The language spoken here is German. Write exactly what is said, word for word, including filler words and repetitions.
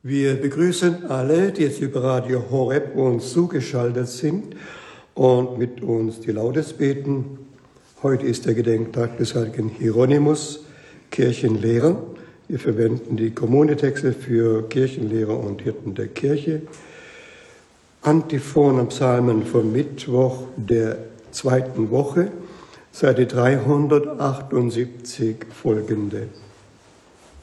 Wir begrüßen alle, die jetzt über Radio Horeb uns zugeschaltet sind und mit uns die Laudes beten. Heute ist der Gedenktag des heiligen Hieronymus, Kirchenlehrer. Wir verwenden die Kommunetexte für Kirchenlehrer und Hirten der Kirche. Antiphon am Psalmen vom Mittwoch der zweiten Woche, Seite dreihundertachtundsiebzig folgende.